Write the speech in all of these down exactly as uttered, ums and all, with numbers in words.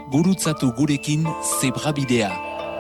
gurutzatu gurekin zebrabidea.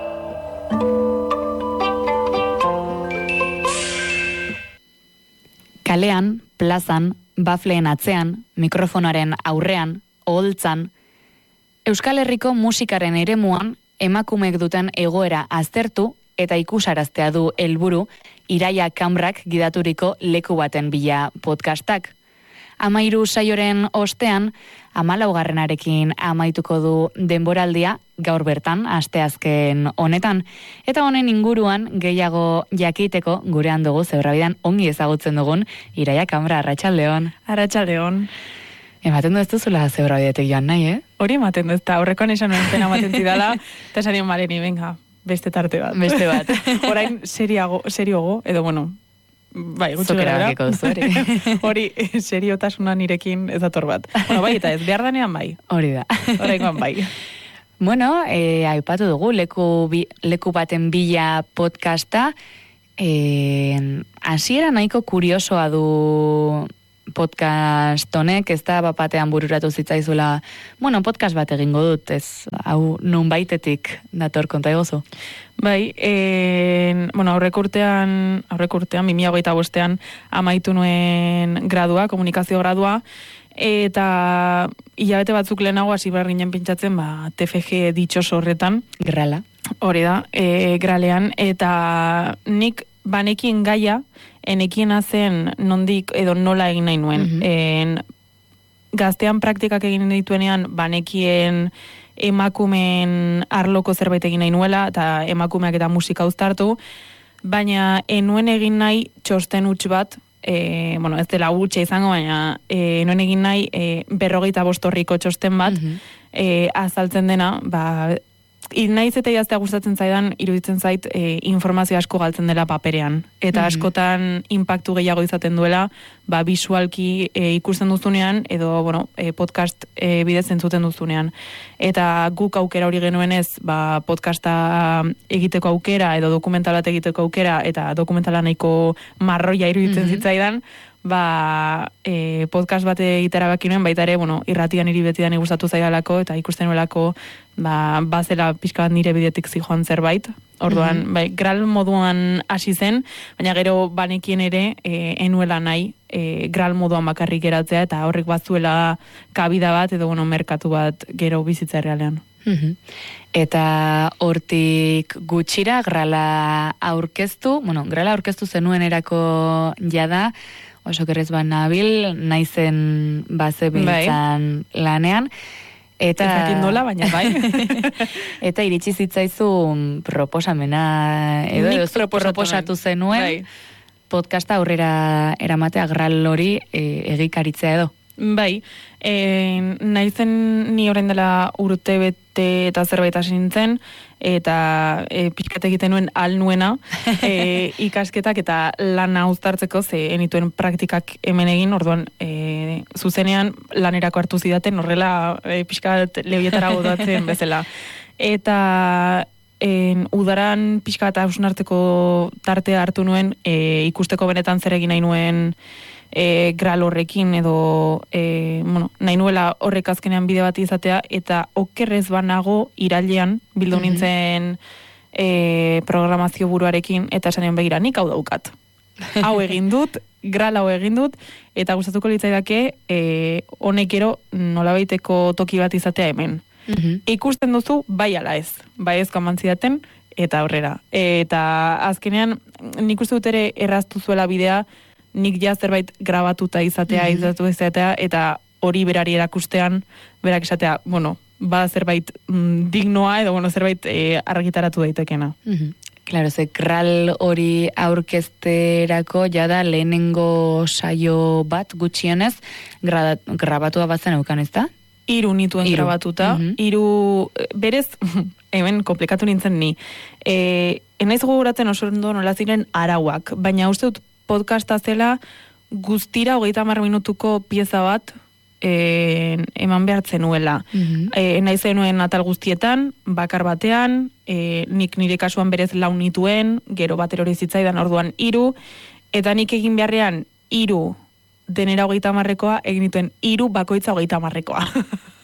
Kalean, plazan, bafleen atzean, mikrofonaren aurrean, oholtzan, Euskal Herriko musikaren eremuan emakumeek duten egoera aztertu eta ikusaraztea du helburu Iraia Kamrak gidaturiko leku baten bila podcastak. Amairu saioren ostean, amalaugarrenarekin amaituko du denboraldia gaur bertan, asteazken honetan. Eta honen inguruan gehiago jakiteko gurean dugu zebrabidan ongi ezagutzen dugun Iraia Kamra, arratsaldeon. Arratsaldeon. Ematen du ez duzula zebrabidetek joan nahi, eh? Hori ematen du ez da, horrekoan esan nuen pena ematen zidala, eta esan nion Maleni, venga, beste tarte bat. Beste bat. Orain serioago, seriogo, edo bueno, bai, gutxi gara. Hori, seriotasuna nirekin ez dator bat. Bueno, bai, eta ez behar danean bai. Hori da. Horrekoan bai. Bueno, eh, aipatu dugu, leku, bi, leku baten bila podcasta, eh, hasiera nahiko kuriosoa du podcast honek, ez da bapatean bururatu zitzaizula, bueno, podcast bat egingo dut, ez, hau nun baitetik dator konta egozu. Bai, en, bueno, aurrek urtean, aurrek urtean, bimila hogeita bostean amaitu nuen gradua, komunikazio gradua, eta hilabete batzuk lehenago hasi behar ginen pentsatzen, ba, T F G ditxoso horretan. Grala. Hori da, e, gralean, eta nik banekien gaia, enekiena zen nondik edo nola egin nahi nuen. Mm-hmm. En, gaztean praktikak egin dituenean, banekien emakumeen arloko zerbait egin nahi nuela, eta emakumeak eta musika uztartu, baina enuen egin nahi txosten huts bat, e, bueno, ez dela hutsa izango, baina e, enuen egin nahi e, berrogeita bostorriko txosten bat, mm-hmm. e, azaltzen dena, ba, naiz eta idaztea gustatzen zaidan, iruditzen zait e, informazio asko galtzen dela paperean. Eta mm-hmm. askotan inpaktu gehiago izaten duela, ba, visualki e, ikusten duzunean, edo bueno, e, podcast e, bidez entzuten duzunean. Eta guk aukera hori genuenez, ba, podcasta egiteko aukera, edo dokumentalat egiteko aukera, eta dokumentala nahiko marroia iruditzen mm-hmm. zitzaidan, ba, e, podcast bat egitera bakinuen, baita ere, bueno, irratian iri betidan gustatu zaidalako, eta ikusten nuelako, ba, bazela pixka bat nire bidetik zijoan zerbait. Orduan, mm-hmm. bai, gral moduan hasi zen, baina gero banekien ere, e, enuela nahi, e, gral moduan bakarrik geratzea, eta horrek bazuela kabida bat, edo, bueno, merkatu bat gero bizitza realean. Mm-hmm. Eta hortik gutxira, grala aurkeztu, bueno, grala aurkeztu zenuen erako jada, oso kerrez ban nabil, naizen bazebiltzan bai. Lanean, eta ezakin dola, baina bai. Eta iritsi zitzaizu proposamena, edo, edo proposatu zenuen, bai. Podcasta aurrera eramatea gral hori e, egikaritzea edo. Bai, e, naizen ni orain dela urte bete eta zerbait hasi nintzen, eta e, pixkat egiten nuen al nuena e, ikasketak eta lana uztartzeko, ze enituen praktikak hemen egin, orduan e, zuzenean lanerako hartu zidaten, horrela e, pixkat lebietara godatzen bezala. Eta en, udaran pixkat hausnartzeko tartea hartu nuen, e, ikusteko benetan zer egin nahi nuen E, gral horrekin edo e, bueno, nahi nuela horrek azkenean bide bat izatea, eta okerrez banago irailean bildu mm-hmm. nintzen e, programazio buruarekin, eta esanen begira, nik hau daukat. Hau egin dut, gral hau egin dut, eta gustatuko litzaidake e, honekero nolabaiteko toki bat izatea hemen. Mm-hmm. Ikusten duzu, bai ala ez, bai ez kamantzidaten, eta aurrera. Eta azkenean, nik uste dut ere erraztu zuela bidea, nik ja zerbait grabatuta izatea, mm-hmm. izatu izatea, eta hori berari erakustean, berak esatea, bueno, ba zerbait mm, dignoa, edo bueno, zerbait e, argitaratu daitekena. Mm-hmm. Claro, ze gral hori aurkezterako jada lehenengo saio bat gutxienez gra, grabatua batzen eukan, ez da? Hiru nituen Iru. grabatuta, mm-hmm. hiru berez, hemen komplikatu nintzen ni. E, enaiz gogoratzen oso ondo nola ziren arauak, baina uste dut podcasta zela guztira hogeita hamar minutuko pieza bat e, eman behartzen nuela. Mm-hmm. E, nahi zenuen atal guztietan, bakar batean, e, nik nire kasuan berez lau nituen, gero batero hori zitzaidan orduan hiru, eta nik egin beharrean hiru denera hogeita hamarrekoa, egin dituen hiru bakoitza hogeita hamarrekoa.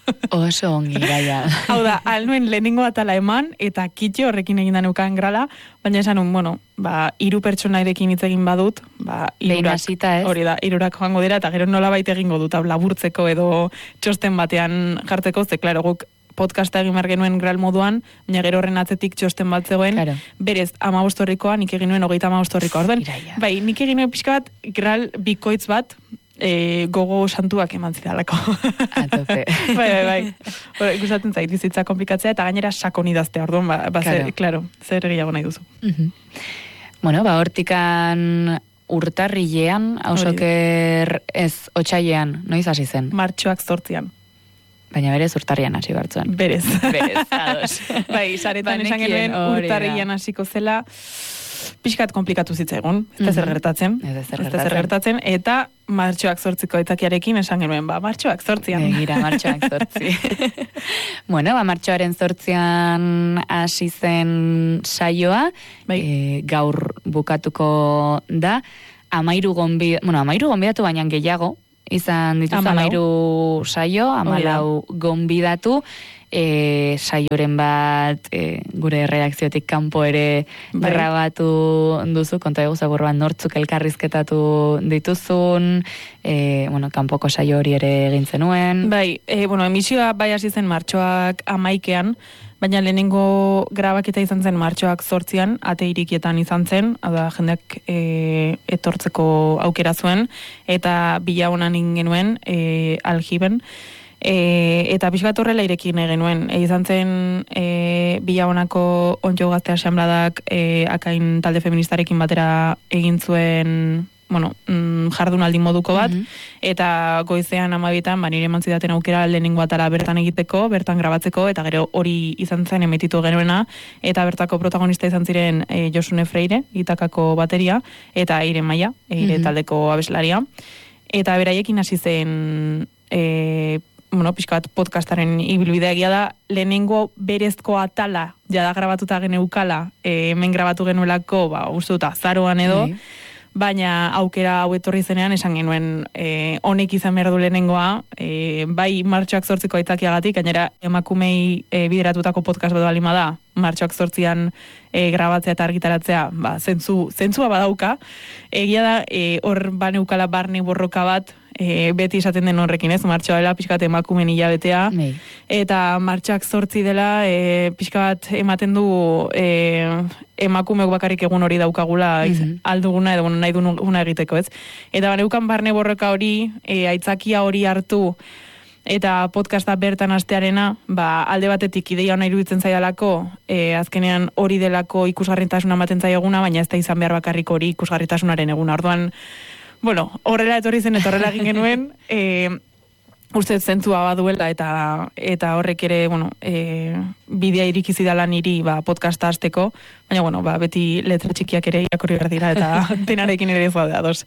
Oso ongi, gaia. Hau da, alnuen lehenengo atala eman, eta kitxo horrekin egin da neukan grala, baina esan un, bueno, ba, hiru pertsonairekin hitz egin badut, ba, Behin hasita, ez? hori da, hirurak joango dira, eta gero nola baita egingo dut, hau laburtzeko edo txosten batean jartzeko, ze, klaro, guk podcasta egin behar genuen gral moduan, baina gero horren atzetik txosten bat zegoen, Claro. berez, amabostorrikoa, nik egin nuen hogeita amabostorrikoa. Orduan, Iraia. bai, nik egin nuen pixka bat, gral bikoitz bat, e, gogo santuak eman zidalako. A tope. bai, bai, bai. Hora, ikusatzen zait, bizitza komplikatzea, eta gainera sakon idaztea, orduan, ba, ba Claro. zer, claro, zer gehiago nahi duzu. Mhm. Bueno, ba, hortikan urtarrilean, hausoker ez otsailean, noiz hasi zen? Martxoak zortzian. Baina berez urtarrian hasi bertzuen. Berez. Berez, ados. bai, saretan esan Banekien genuen hori da. urtarrilean hasiko zela, pixkat komplikatu zitzaigun, ez da zer Mhm. gertatzen. Ez da zer Ez da zer gertatzen, eta martxoak zortziko aitzakiarekin esan genuen, ba, martxoak zortzian. Begira, martxoak zortzi. bueno, ba, martxoaren zortzian hasi zen saioa, Bai. e, gaur bukatuko da, amairu gonbi, bueno, amairu gonbidatu baina gehiago, izan dituz Hamalau. amairu saio, amalau gonbidatu, e, saioren bat e, gure redakziotik kanpo ere Bai. grabatu duzu, konta eguza burroan nortzuk elkarrizketatu dituzun, e, bueno, kanpoko saio hori ere egin zenuen. Bai, e, bueno, emisioa bai hasi zen martxoak amaikean, baina lehenengo grabaketa izan zen martxoak zortzian, ate irikietan izan zen, hau da, jendeak e, etortzeko aukera zuen, eta bila honan genuen e, aljiben, e, eta pixkat horrela irekin genuen. E, izan zen e, bila honako ontxo gazte asamladak e, akain talde feministarekin batera egin zuen, bueno, mm, jardunaldi moduko bat, Mhm. eta goizean amabitan, ba, nire eman zidaten aukera lehenengo atara bertan egiteko, bertan grabatzeko, eta gero hori izan zen emetitu genuena, eta bertako protagonista izan ziren e, Josune Freire, Itakako bateria, eta Eire Maia, Eire Mhm. taldeko abeslaria, eta beraiekin hasi zen e, bueno, pixka bat podcastaren ibilbidea egia da, lehenengo berezko atala, jada grabatuta geneukala, e, hemen grabatu genuelako, ba, uste dut azaroan edo, Bai. baina aukera hau etorri zenean esan genuen e, honek izan behar du lehenengoa, e, bai martxoak zortziko aitzakiagatik, gainera emakumei e, bideratutako podcast bat balima da, martxoak zortzian e, grabatzea eta argitaratzea, ba, zentzu, zentzua badauka, egia da, e, hor baneukala barne borroka bat, e, beti esaten den horrekin ez, martxoa dela pixkat emakumen hilabetea, Bai. eta martxak zortzi dela e, pixka bat ematen du e, emakumeok bakarrik egun hori daukagula iz- Mhm. alduguna edo bueno, nahi duguna egiteko, ez? Eta baneukan barne borroka hori, e, aitzakia hori hartu eta podcasta bertan hastearena, ba, alde batetik ideia ona iruditzen zaidalako, e, azkenean hori delako ikusgarritasuna ematen zaioguna, baina ez da izan behar bakarrik hori ikusgarritasunaren eguna. Orduan, bueno, horrela etorri zen eta horrela egin genuen, e, uste zentzua baduela eta eta horrek ere, bueno, e, bidea irikizi dala niri ba, podcasta hasteko, baina, bueno, ba, beti letra txikiak ere irakurri behar dira eta denarekin ere ez gaude ados.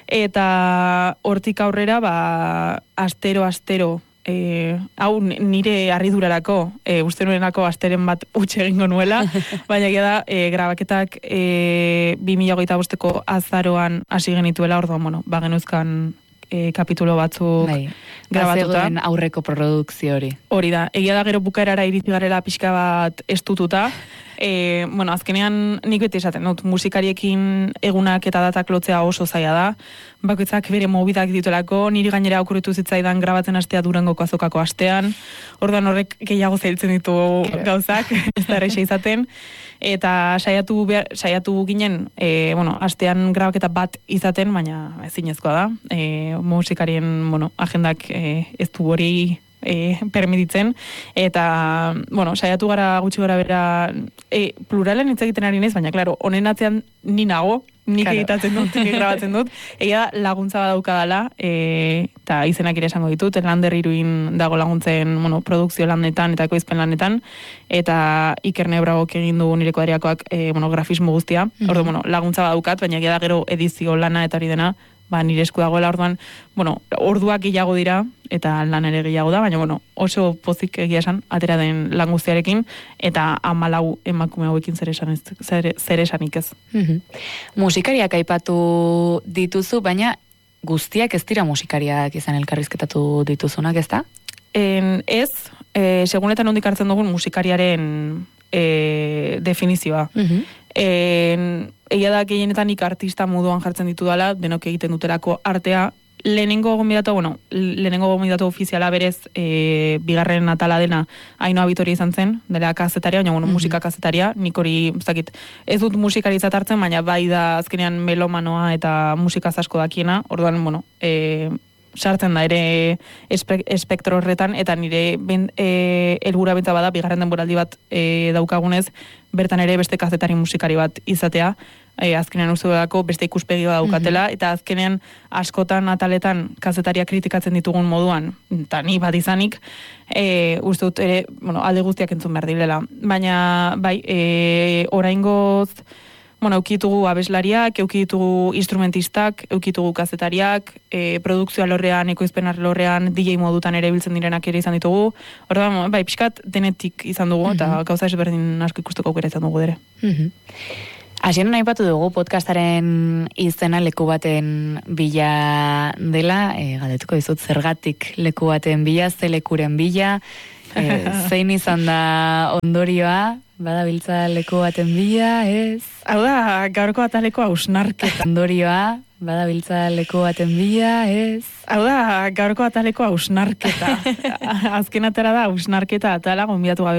Eta hortik aurrera, ba, astero, astero, e, hau nire harridurarako, e, uste nuenako asteren bat utxe egingo nuela, baina egia da, e, grabaketak e, bi mila hogeita bosteko azaroan hasi genituela, orduan, bueno, ba, genuzkan e, kapitulo batzuk Bai. grabatuta. Bazegoen aurreko produkzio hori. Hori da, egia da gero bukaerara iritsi garela pixka bat estututa. E, bueno, azkenean nik beti esaten dut, musikariekin egunak eta datak lotzea oso zaila da. Bakoitzak bere mobidak dituelako, niri gainera okurritu zitzaidan grabatzen astea Durangoko azokako astean. Orduan horrek gehiago zailtzen ditu gauzak, ez da erreixa izaten. Eta saiatu behar, saiatu ginen, e, bueno, astean grabaketa bat izaten, baina ezinezkoa da. E, musikarien, bueno, agendak e, ez du hori e, permititzen, eta, bueno, saiatu gara gutxi gara bera, e, pluralen hitz egiten ari naiz, baina, klaro, honen atzean ni nago, nik Claro. egitatzen dut, nik grabatzen dut, egia da laguntza badaukadala, e, eta izenak ere esango ditut, Lander iruin dago laguntzen, bueno, produkzio lanetan eta ekoizpen lanetan, eta Iker Nebragok egin du nire kuadriakoak, e, bueno, grafismo guztia, Mhm. ordu, bueno, laguntza badaukat, baina egia da gero edizio lana eta hori dena, ba, nire esku dagoela, orduan, bueno, orduak gehiago dira, eta lan ere gehiago da, baina, bueno, oso pozik egia esan, atera den lan guztiarekin, eta hamalau emakume hauekin zer esan ez, zer, zer esanik ez. Mhm. Musikariak aipatu dituzu, baina guztiak ez dira musikariak izan elkarrizketatu dituzunak, ez da? En, ez, e, segunetan hondik hartzen dugun musikariaren e, definizioa. Mhm. En, egia da gehienetan ik artista moduan jartzen ditu dela, denok egiten dutelako artea. Lehenengo gomidatu, bueno, lehenengo gomidatu ofiziala berez, e, bigarren atala dena Ainhoa Vitoria izan zen, dela kazetaria, baina bueno, Mhm. musika kazetaria, nik hori, ez dakit, ez dut musikaritzat hartzen, baina bai da azkenean melomanoa eta musikaz asko dakiena, orduan, bueno, e, sartzen da ere espe, espektro horretan, eta nire ben, e, elgura bentsa bada, bigarren denboraldi bat e, daukagunez, bertan ere beste kazetari musikari bat izatea, e, azkenean uste dudako beste ikuspegi bat daukatela, eta azkenean askotan ataletan kazetaria kritikatzen ditugun moduan, eta ni bat izanik, e, uste dut ere, bueno, alde guztiak entzun behar direla. Baina, bai, e, oraingoz, bueno, eukitugu abeslariak, eukitugu instrumentistak, eukitugu kazetariak, e, produkzio alorrean, ekoizpen alorrean, D J modutan ere biltzen direnak ere izan ditugu. Orduan, bai, pixkat denetik izan dugu, eta Mhm. gauza ezberdin asko ikusteko aukera izan dugu dere. Mhm. Hasieran aipatu dugu podcastaren izena leku baten bila dela, e, galdetuko dizut zergatik leku baten bila, ze lekuren bila, e, zein izan da ondorioa, badabiltza leku baten bila, ez? Hau da, gaurko ataleko hausnarketa. Ondorioa, badabiltza leku baten bila, ez? Hau da, gaurko ataleko hausnarketa. Azken atera da hausnarketa atala, gonbidatu gabe